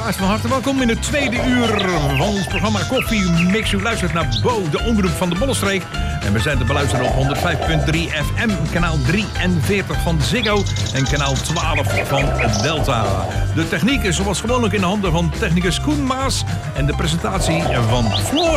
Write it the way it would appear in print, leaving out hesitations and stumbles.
luisteraars, van harte welkom in het tweede uur van ons programma Koffie Mix. U luistert naar Bo, de omroep van de Bollenstreek. En we zijn te beluisteren op 105.3 FM, kanaal 43 van Ziggo en kanaal 12 van Delta. De techniek is zoals gewoonlijk in de handen van technicus Koen Maas en de presentatie van Floor